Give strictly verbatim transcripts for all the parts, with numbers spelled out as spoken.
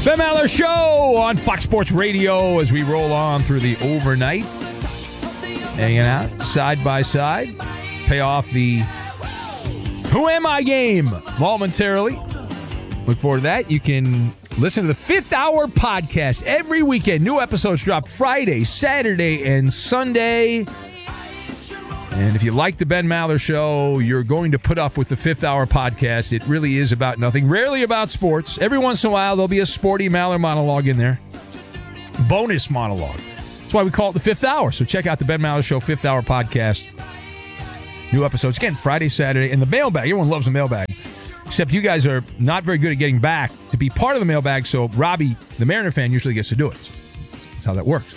Ben Maller Show on Fox Sports Radio as we roll on through the overnight. Hanging out side by side. Pay off the Who Am I game momentarily. Look forward to that. You can listen to the Fifth Hour podcast every weekend. New episodes drop Friday, Saturday, and Sunday. And if you like the Ben Maller Show, you're going to put up with the Fifth Hour podcast. It really is about nothing, rarely about sports. Every once in a while, there'll be a sporty Maller monologue in there. Bonus monologue. That's why we call it the Fifth Hour. So check out the Ben Maller Show Fifth Hour podcast. New episodes, again, Friday, Saturday. And the mailbag. Everyone loves the mailbag. Except you guys are not very good at getting back to be part of the mailbag, so Robbie, the Mariner fan, usually gets to do it. That's how that works.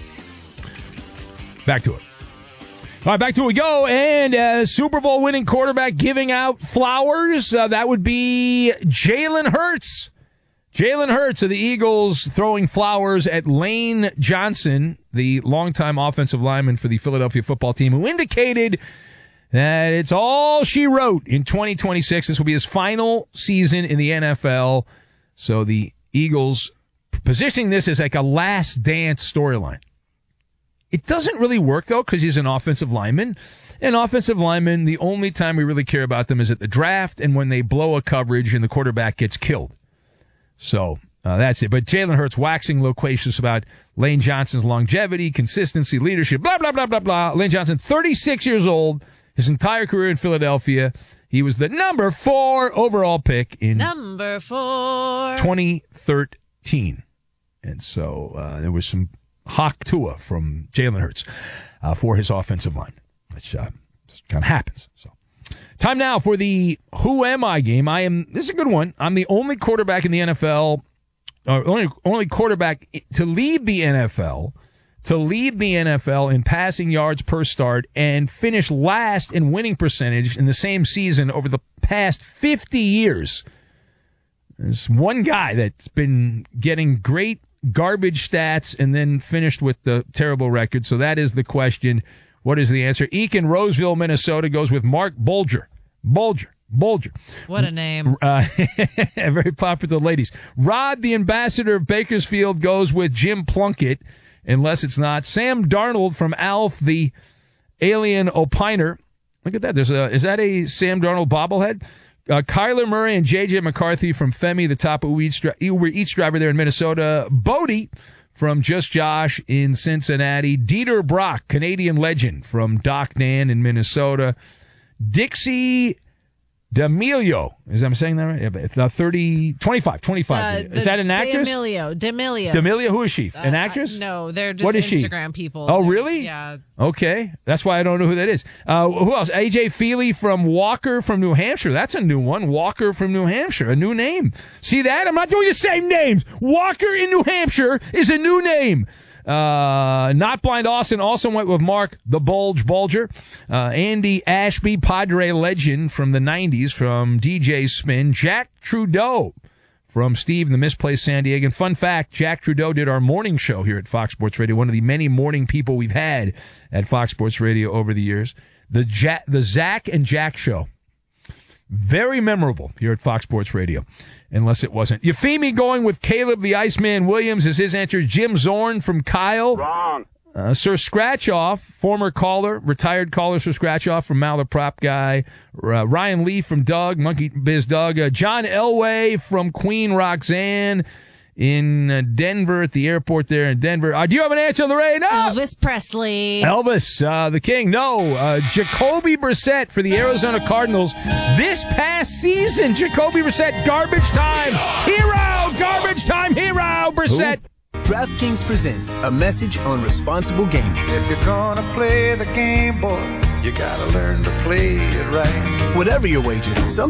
Back to it. All right, back to it we go. And uh, Super Bowl winning quarterback giving out flowers. Uh, that would be Jalen Hurts. Jalen Hurts of the Eagles throwing flowers at Lane Johnson, the longtime offensive lineman for the Philadelphia football team, who indicated that it's all she wrote in twenty twenty-six. This will be his final season in the N F L. So the Eagles positioning this as like a last dance storyline. It doesn't really work, though, because he's an offensive lineman. And offensive linemen, the only time we really care about them is at the draft and when they blow a coverage and the quarterback gets killed. So uh, that's it. But Jalen Hurts waxing loquacious about Lane Johnson's longevity, consistency, leadership, blah, blah, blah, blah, blah. Lane Johnson, thirty-six years old, his entire career in Philadelphia. He was the number four overall pick in number four twenty thirteen. And so uh, there was some Hawk Tua from Jalen Hurts uh, for his offensive line, which uh, kind of happens. So, time now for the Who Am I game. I am. This is a good one. I'm the only quarterback in the N F L, or only only quarterback to lead the N F L, to lead the N F L in passing yards per start and finish last in winning percentage in the same season over the past fifty years. There's one guy that's been getting great garbage stats and then finished with the terrible record. So that is the question. What is the answer? Eek in Roseville, Minnesota goes with Mark Bulger. Bulger. Bulger. What a name. Uh, very popular with the ladies. Rod, the ambassador of Bakersfield, goes with Jim Plunkett, unless it's not. Sam Darnold from Alf, the alien opiner. Look at that. There's a, is that a Sam Darnold bobblehead? Uh, Kyler Murray and J J McCarthy from Femi, the top Uber Eats, Uber Eats driver there in Minnesota. Bodie from Just Josh in Cincinnati. Dieter Brock, Canadian legend from Doc Nan in Minnesota. Dixie D'Amelio. Is that, I'm saying that right? Yeah, it's uh, thirty, twenty-five, twenty-five. Uh, is that an actress? D'Amelio. D'Amelio. D'Amelio, who is she? An uh, actress? I, no, they're just what is Instagram she? people. Oh, really? Yeah. Okay. That's why I don't know who that is. Uh, who else? A J Feely from Walker from New Hampshire. That's a new one. Walker from New Hampshire. A new name. See that? I'm not doing the same names. Walker in New Hampshire is a new name. Uh, Not Blind Austin also went with Mark the Bulge Bulger. Uh, Andy Ashby, Padre legend from the nineties from D J Spin. Jack Trudeau from Steve, the Misplaced San Diego. And fun fact, Jack Trudeau did our morning show here at Fox Sports Radio, one of the many morning people we've had at Fox Sports Radio over the years. The Jack, the Zach and Jack show. Very memorable here at Fox Sports Radio, unless it wasn't. Euphemie going with Caleb the Iceman Williams as his answer. Jim Zorn from Kyle. Wrong. Uh, Sir Scratchoff, former caller, retired caller Sir Scratchoff from Malaprop Guy. Uh, Ryan Lee from Doug, Monkey Biz Doug. Uh, John Elway from Queen Roxanne in uh, Denver at the airport there in Denver. Uh, do you have an answer, Lorraine? No. Elvis Presley. Elvis, uh, the king. No. Uh, Jacoby Brissett for the Arizona Cardinals. This past season, Jacoby Brissett, garbage time hero, garbage time hero, Brissett. Ooh. DraftKings presents a message on responsible gaming. If you're gonna play the game, boy, you gotta learn to play it right. Whatever your wager, some